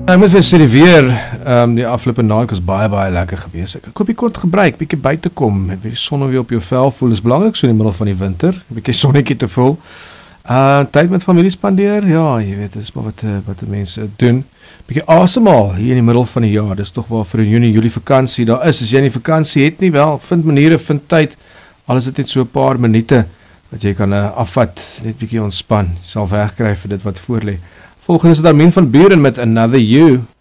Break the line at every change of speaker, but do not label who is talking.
Ek moet vir sê die weer, die afgelope naweek was baie lekker geweest. Ek koop die kort gebruik, bietjie buite kom, en weer die son weer op jou vel voel, is belangrik so in die middel van die winter, bietjie sonnetjie te voel. Tyd met familie spandeer, ja, jy weet, dis maar wat die mense doen. Bietjie asemhaal hier in die middel van die jaar, dis tog waar vir 'n Junie, Julie vakansie daar is. As jy nie vakansie het nie, wel, vind maniere, vind tyd, al is dit net so 'n paar minute, wat jy kan afvat, net bietjie ontspan, jy sal wegkry vir dit wat voor lê. Volgende is dit Armin van Buren met Another You.